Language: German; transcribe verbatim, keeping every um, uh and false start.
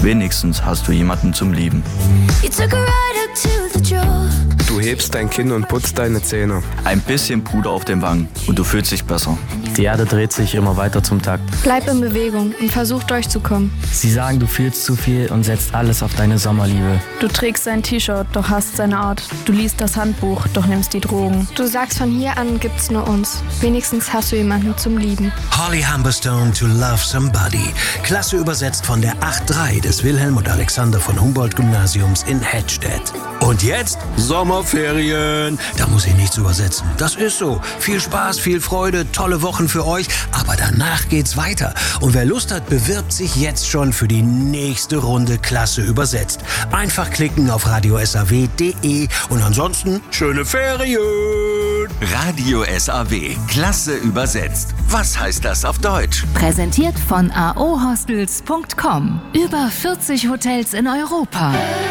Wenigstens hast du jemanden zum Lieben. Du hebst dein Kinn und putzt deine Zähne. Ein bisschen Puder auf den Wangen und du fühlst dich besser. Die Erde dreht sich immer weiter zum Takt. Bleib in Bewegung und versuch durchzukommen. Sie sagen, du fühlst zu viel und setzt alles auf deine Sommerliebe. Du trägst sein T-Shirt, doch hast seine Art. Du liest das Handbuch, doch nimmst die Drogen. Du sagst, von hier an gibt's nur uns. Wenigstens hast du jemanden zum Lieben. Holly Humberstone, To Love Somebody. Klasse übersetzt von der acht drei des Wilhelm und Alexander von Humboldt Gymnasiums in Hedstedt. Und jetzt Sommerferien. Da muss ich nichts übersetzen. Das ist so. Viel Spaß, viel Freude, tolle Wochen für euch. Aber danach geht's weiter. Und wer Lust hat, bewirbt sich jetzt schon für die nächste Runde Klasse übersetzt. Einfach klicken auf radio s a w punkt de und ansonsten schöne Ferien. Radio S A W. Klasse übersetzt. Was heißt das auf Deutsch? Präsentiert von a o hostels punkt com. Über vierzig Hotels in Europa.